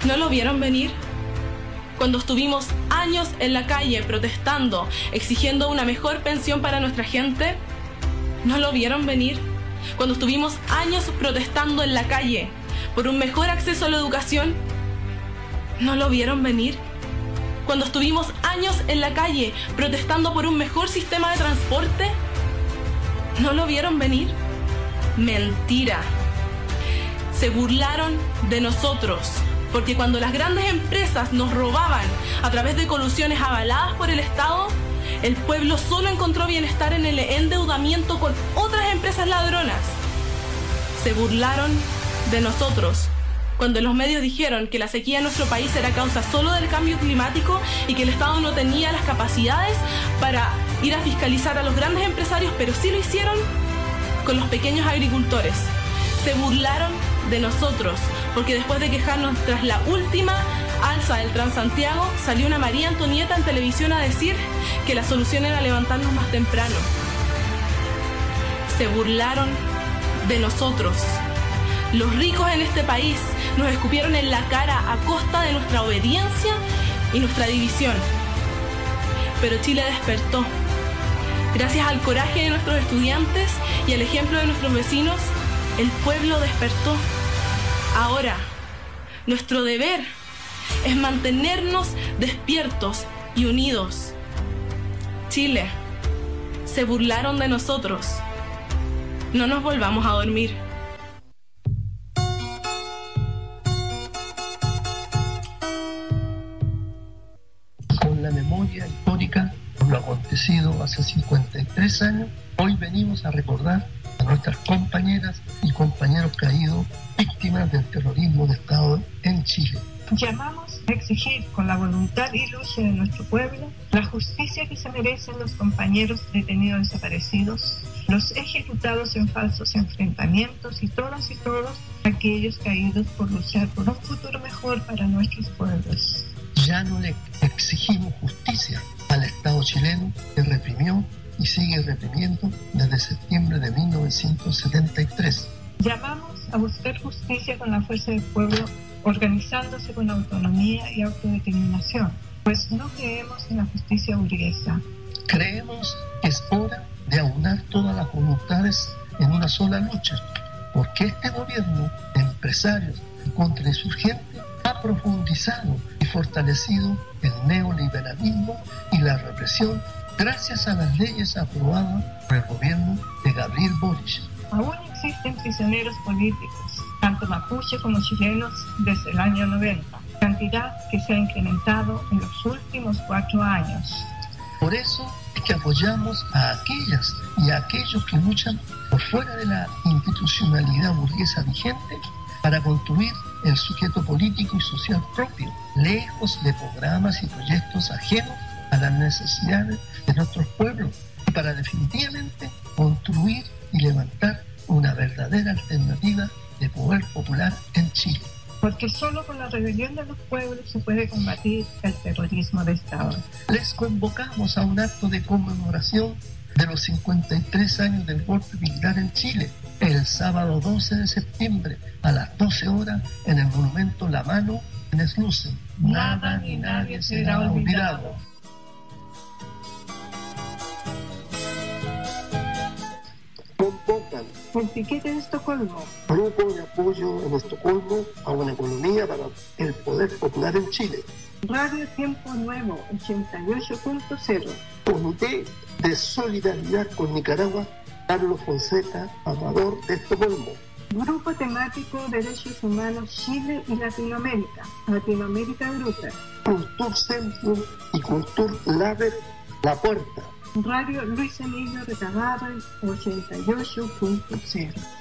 ¿No lo vieron venir? Cuando estuvimos años en la calle protestando, exigiendo una mejor pensión para nuestra gente, ¿no lo vieron venir? Cuando estuvimos años protestando en la calle por un mejor acceso a la educación, ¿no lo vieron venir? Cuando estuvimos años en la calle protestando por un mejor sistema de transporte, ¿no lo vieron venir? Mentira. Se burlaron de nosotros, porque cuando las grandes empresas nos robaban a través de colusiones avaladas por el Estado, el pueblo solo encontró bienestar en el endeudamiento con otras empresas ladronas. Se burlaron de nosotros cuando los medios dijeron que la sequía en nuestro país era causa solo del cambio climático y que el Estado no tenía las capacidades para ir a fiscalizar a los grandes empresarios, pero sí lo hicieron con los pequeños agricultores. Se burlaron de nosotros porque después de quejarnos tras la última alza del Transantiago, salió una María Antonieta en televisión a decir que la solución era levantarnos más temprano. Se burlaron de nosotros. Los ricos en este país nos escupieron en la cara a costa de nuestra obediencia y nuestra división. Pero Chile despertó. Gracias al coraje de nuestros estudiantes y al ejemplo de nuestros vecinos, el pueblo despertó. Ahora, nuestro deber es mantenernos despiertos y unidos. Chile, se burlaron de nosotros. No nos volvamos a dormir. Con la memoria histórica de lo acontecido hace 53 años, hoy venimos a recordar a nuestras compañeras y compañeros caídos víctimas del terrorismo de Estado en Chile. Llamamos a exigir con la voluntad y lucha de nuestro pueblo la justicia que se merecen los compañeros detenidos desaparecidos, los ejecutados en falsos enfrentamientos y todos aquellos caídos por luchar por un futuro mejor para nuestros pueblos. Ya no le exigimos justicia al Estado chileno que reprimió y sigue reprimiendo desde septiembre de 1973. Llamamos a buscar justicia con la fuerza del pueblo, organizándose con autonomía y autodeterminación, pues no creemos en la justicia burguesa. Creemos que es hora de aunar todas las voluntades en una sola lucha, porque este gobierno de empresarios y contrainsurgentes ha profundizado y fortalecido el neoliberalismo y la represión gracias a las leyes aprobadas por el gobierno de Gabriel Boric. Aún existen prisioneros políticos, tanto mapuche como chilenos, desde el año 90, cantidad que se ha incrementado en los últimos 4 años. Por eso es que apoyamos a aquellas y a aquellos que luchan por fuera de la institucionalidad burguesa vigente para construir el sujeto político y social propio, lejos de programas y proyectos ajenos a las necesidades de nuestros pueblos, y para definitivamente construir y levantar una verdadera alternativa de poder popular en Chile. Porque solo con la rebelión de los pueblos se puede combatir el terrorismo de Estado. Les convocamos a un acto de conmemoración de los 53 años del golpe militar en Chile, el sábado 12 de septiembre a las 12 horas en el monumento La Mano en Eslucen. Nada ni nadie será olvidado. Convocan el piquete de Estocolmo, grupo de apoyo en Estocolmo a una economía para el poder popular en Chile. Radio Tiempo Nuevo 88.0, Comité de Solidaridad con Nicaragua, Carlos Fonseca, Amador de Estocolmo. Grupo temático Derechos Humanos Chile y Latinoamérica, Latinoamérica Bruta. Cultur Centrum y Cultur Laber, La Puerta. Radio Luis Emilio Recabarren 88.0.